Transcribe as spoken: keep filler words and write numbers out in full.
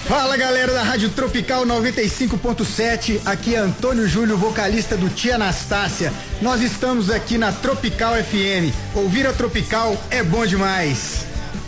Fala galera da Rádio Tropical noventa e cinco ponto sete, aqui é Antônio Júlio, vocalista do Tia Anastácia. Nós estamos aqui na Tropical F M. Ouvir a Tropical é bom demais.